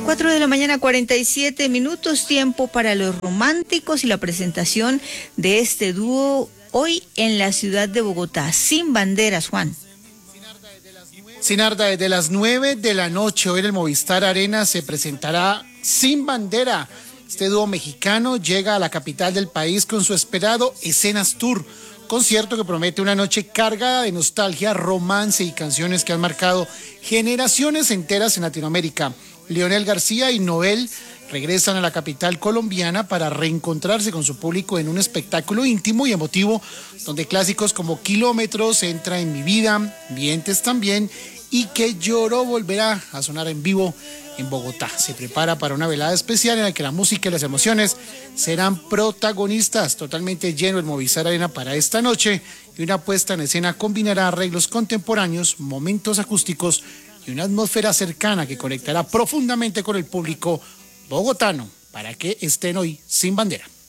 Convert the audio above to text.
4 de la mañana, 47 minutos, tiempo para los románticos y la presentación de este dúo hoy en la ciudad de Bogotá. Sin Banderas, Juan. Sinarda, desde las 9 de la noche, hoy en el Movistar Arena se presentará Sin Bandera. Este dúo mexicano llega a la capital del país con su esperado Escenas Tour, concierto que promete una noche cargada de nostalgia, romance y canciones que han marcado generaciones enteras en Latinoamérica. Leonel García y Noel regresan a la capital colombiana para reencontrarse con su público en un espectáculo íntimo y emotivo, donde clásicos como Kilómetros, Entra en mi vida, Mientes también, y Que lloró volverá a sonar en vivo en Bogotá. Se prepara para una velada especial en la que la música y las emociones serán protagonistas. Totalmente lleno el Movistar Arena para esta noche, y una puesta en escena combinará arreglos contemporáneos, momentos acústicos y una atmósfera cercana que conectará profundamente con el público bogotano, para que estén hoy sin bandera.